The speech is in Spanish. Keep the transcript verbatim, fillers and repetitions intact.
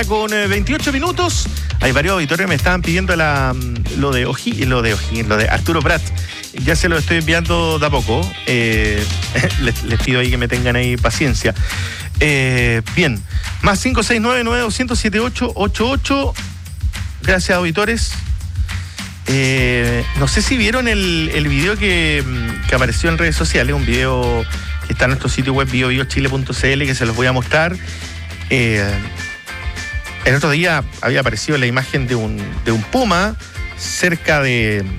Con eh, veintiocho minutos, hay varios auditores que me estaban pidiendo la, lo de Oji, lo de Oji, lo de Arturo Prat. Ya se lo estoy enviando de a poco. Eh, les, les pido ahí que me tengan ahí paciencia. Eh, bien, más cinco seis nueve nueve dos cero siete ocho ocho ocho. Gracias, auditores. Eh, no sé si vieron el, el video que, que apareció en redes sociales, un video que está en nuestro sitio web bio bio chile punto c l, que se los voy a mostrar. Eh, el otro día había aparecido la imagen de un, de un puma cerca de,